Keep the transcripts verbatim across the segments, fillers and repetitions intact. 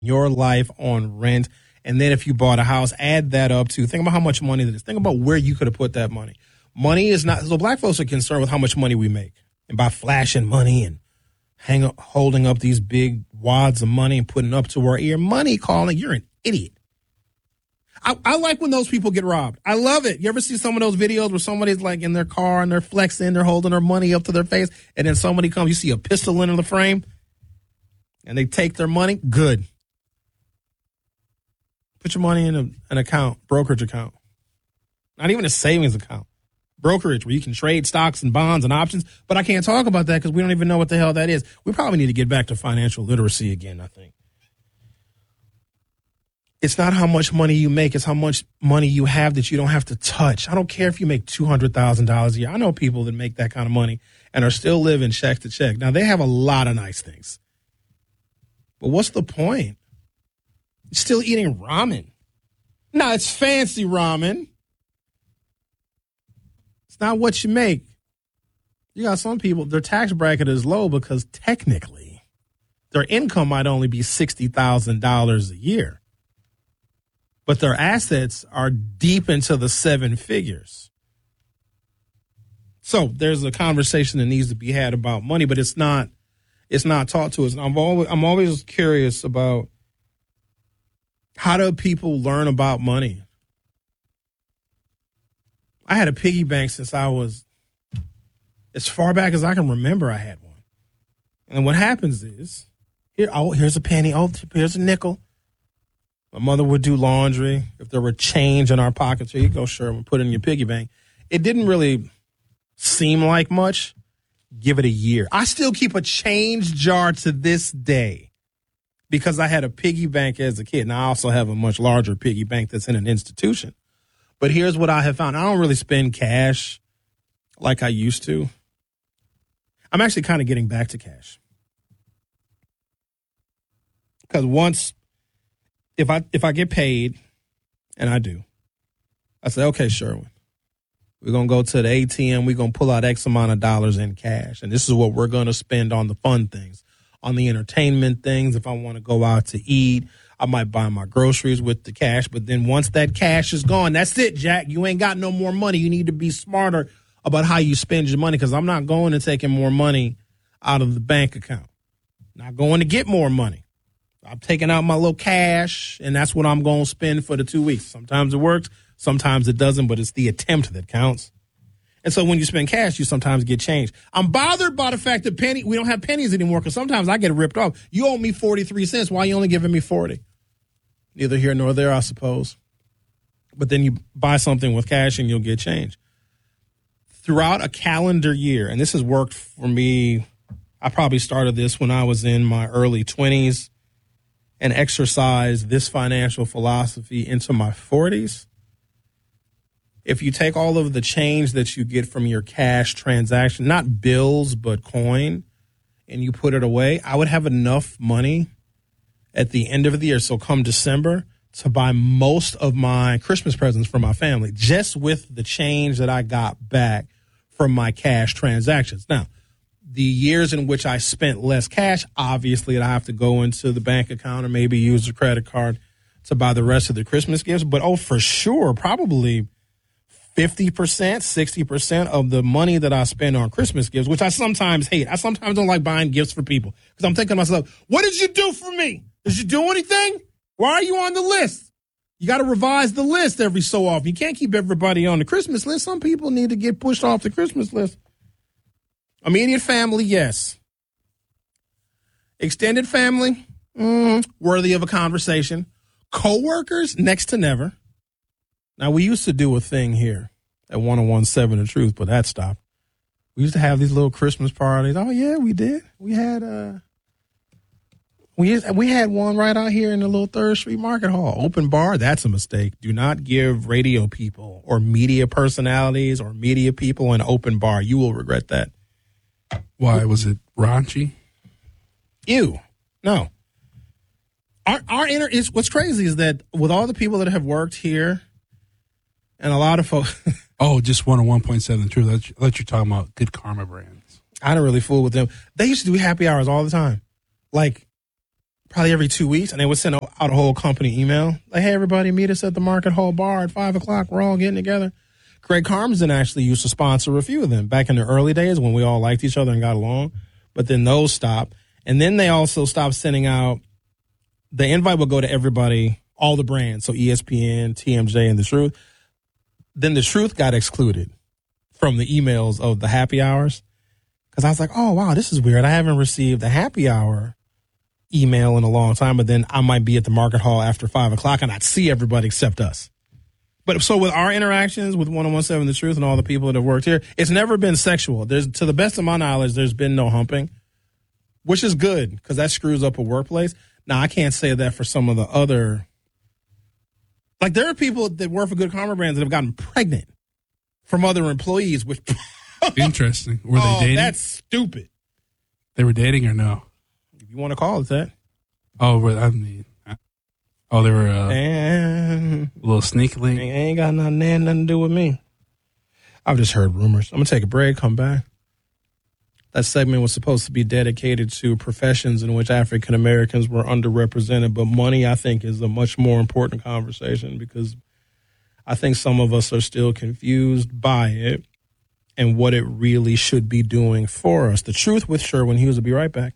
your life on rent. And then if you bought a house, add that up to, think about how much money that is. Think about where you could have put that money. Money is not, so black folks are concerned with how much money we make. And by flashing money and hang up, holding up these big wads of money and putting up to our ear, money calling, you're an idiot. I, I like when those people get robbed. I love it. You ever see some of those videos where somebody's like in their car and they're flexing, they're holding their money up to their face, and then somebody comes, you see a pistol in the frame, and they take their money? Good. Put your money in a, an account, brokerage account. Not even a savings account. Brokerage, where you can trade stocks and bonds and options. But I can't talk about that because we don't even know what the hell that is. We probably need to get back to financial literacy again, I think. It's not how much money you make. It's how much money you have that you don't have to touch. I don't care if you make two hundred thousand dollars a year. I know people that make that kind of money and are still living check to check. Now, they have a lot of nice things. But what's the point? You're still eating ramen. No, it's fancy ramen. It's not what you make. You got some people, their tax bracket is low because technically their income might only be sixty thousand dollars a year. But their assets are deep into the seven figures. So there's a conversation that needs to be had about money, but it's not it's not taught to us. I'm always I'm always curious about how do people learn about money? I had a piggy bank since I was as far back as I can remember. I had one, and what happens is here oh here's a penny, oh here's a nickel. My mother would do laundry. If there were change in our pockets, here you go, sure, we'll put it in your piggy bank. It didn't really seem like much. Give it a year. I still keep a change jar to this day because I had a piggy bank as a kid. And I also have a much larger piggy bank that's in an institution. But here's what I have found. I don't really spend cash like I used to. I'm actually kind of getting back to cash. Because once... If I if I get paid, and I do, I say, okay, Sherwin, we're going to go to the A T M. We're going to pull out X amount of dollars in cash. And this is what we're going to spend on the fun things, on the entertainment things. If I want to go out to eat, I might buy my groceries with the cash. But then once that cash is gone, that's it, Jack. You ain't got no more money. You need to be smarter about how you spend your money because I'm not going and taking more money out of the bank account. Not going to get more money. I'm taking out my little cash, and that's what I'm going to spend for the two weeks. Sometimes it works, sometimes it doesn't, but it's the attempt that counts. And so when you spend cash, you sometimes get change. I'm bothered by the fact that penny we don't have pennies anymore because sometimes I get ripped off. You owe me forty-three cents. Why are you only giving me forty? Neither here nor there, I suppose. But then you buy something with cash, and you'll get change. Throughout a calendar year, and this has worked for me, I probably started this when I was in my early twenties. And exercise this financial philosophy into my forties. If you take all of the change that you get from your cash transaction, not bills, but coin, and you put it away, I would have enough money at the end of the year, so come December, to buy most of my Christmas presents for my family, just with the change that I got back from my cash transactions. Now, the years in which I spent less cash, obviously I have to go into the bank account or maybe use a credit card to buy the rest of the Christmas gifts. But, oh, for sure, probably fifty percent, sixty percent of the money that I spend on Christmas gifts, which I sometimes hate. I sometimes don't like buying gifts for people because I'm thinking to myself, what did you do for me? Did you do anything? Why are you on the list? You got to revise the list every so often. You can't keep everybody on the Christmas list. Some people need to get pushed off the Christmas list. Immediate family, yes. Extended family, mm, worthy of a conversation. Co-workers, next to never. Now, we used to do a thing here at one oh seven The Truth, but that stopped. We used to have these little Christmas parties. Oh, yeah, we did. We had uh, we used, we had one right out here in the little Third Street Market Hall. Open bar, that's a mistake. Do not give radio people or media personalities or media people an open bar. You will regret that. Why? Was it raunchy? Ew. No. Our our inner is what's crazy is that with all the people that have worked here and a lot of folks. Oh, just one oh one point seven True. I thought you're talking about Good Karma Brands. I don't really fool with them. They used to do happy hours all the time. Like probably every two weeks, and they would send out a whole company email. Like, hey, everybody, meet us at the Market Hall Bar at five o'clock. We're all getting together. Craig Karmazin actually used to sponsor a few of them back in the early days when we all liked each other and got along. But then those stopped. And then they also stopped sending out, the invite would go to everybody, all the brands, so E S P N, T M J, and The Truth. Then The Truth got excluded from the emails of the happy hours. Because I was like, oh, wow, this is weird. I haven't received a happy hour email in a long time, but then I might be at the Market Hall after five o'clock and I'd see everybody except us. But so with our interactions with one oh one seven The Truth and all the people that have worked here, it's never been sexual. There's, to the best of my knowledge, there's been no humping, which is good because that screws up a workplace. Now, I can't say that for some of the other, like there are people that work for Good Karma Brands that have gotten pregnant from other employees, which interesting. Were they oh, dating? That's stupid. They were dating or no? If you want to call it that. Oh, I mean, oh, they were uh, and a little sneaky link. Ain't got nothing, nothing to do with me. I've just heard rumors. I'm going to take a break, come back. That segment was supposed to be dedicated to professions in which African Americans were underrepresented, but money, I think, is a much more important conversation because I think some of us are still confused by it and what it really should be doing for us. The Truth with Sherwin Hughes. Will be right back.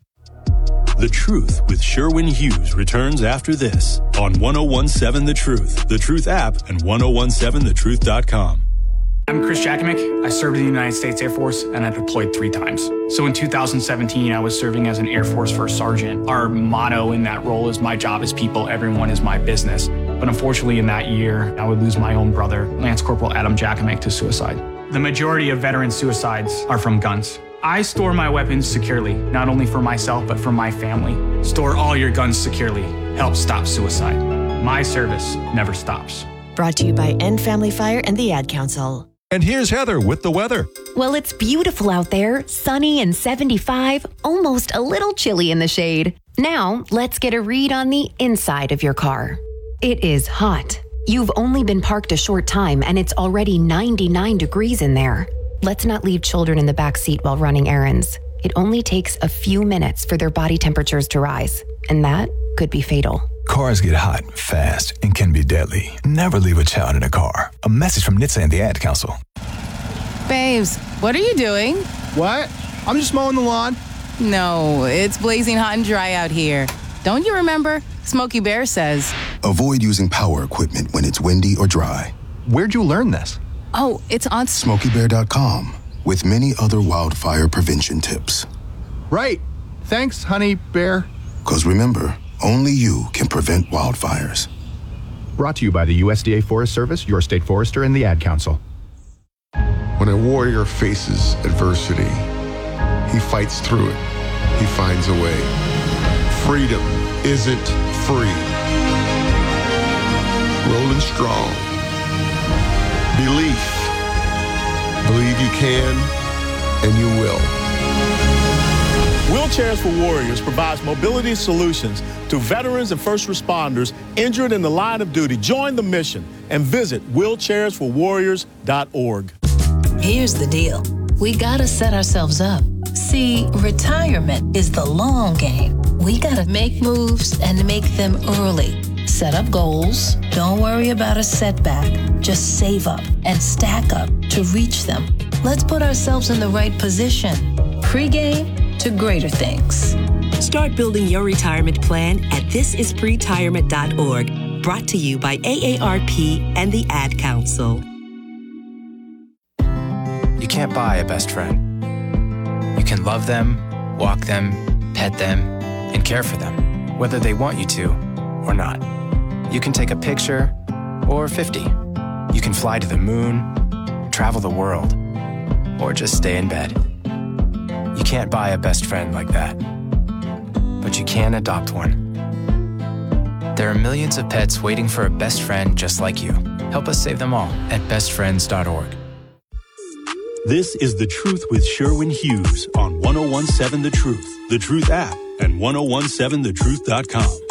The Truth with Sherwin Hughes returns after this on ten seventeen The Truth, The Truth app, and ten seventeen the truth dot com. I'm Chris Jakimick. I served in the United States Air Force and I deployed three times. So in two thousand seventeen, I was serving as an Air Force First Sergeant. Our motto in that role is my job is people, everyone is my business. But unfortunately in that year, I would lose my own brother, Lance Corporal Adam Jakimick, to suicide. The majority of veteran suicides are from guns. I store my weapons securely, not only for myself, but for my family. Store all your guns securely. Help stop suicide. My service never stops. Brought to you by End Family Fire and the Ad Council. And here's Heather with the weather. Well, it's beautiful out there, sunny and seventy-five, almost a little chilly in the shade. Now, let's get a read on the inside of your car. It is hot. You've only been parked a short time and it's already ninety-nine degrees in there. Let's not leave children in the back seat while running errands. It only takes a few minutes for their body temperatures to rise, and that could be fatal. Cars get hot, fast, and can be deadly. Never leave a child in a car. A message from N H T S A and the Ad Council. Babes, what are you doing? What? I'm just mowing the lawn. No, it's blazing hot and dry out here. Don't you remember? Smokey Bear says, avoid using power equipment when it's windy or dry. Where'd you learn this? Oh, it's on Smokey Bear dot com with many other wildfire prevention tips. Right. Thanks, honey bear. Because remember, only you can prevent wildfires. Brought to you by the U S D A Forest Service, your state forester, and the Ad Council. When a warrior faces adversity, he fights through it. He finds a way. Freedom isn't free. Rolling strong. Belief. Believe you can, and you will. Wheelchairs for Warriors provides mobility solutions to veterans and first responders injured in the line of duty. Join the mission and visit wheelchairs for warriors dot org. Here's the deal. We gotta set ourselves up. See, retirement is the long game. We gotta make moves and make them early. Set up goals. Don't worry about a setback. Just save up and stack up to reach them. Let's put ourselves in the right position. Pre-game to greater things. Start building your retirement plan at this is pretirement dot org. Brought to you by A A R P and the Ad Council. You can't buy a best friend. You can love them, walk them, pet them, and care for them, whether they want you to or not. You can take a picture or fifty. You can fly to the moon, travel the world, or just stay in bed. You can't buy a best friend like that, but you can adopt one. There are millions of pets waiting for a best friend just like you. Help us save them all at best friends dot org. This is The Truth with Sherwin Hughes on ten seventeen The Truth, The Truth app, and ten seventeen the truth dot com.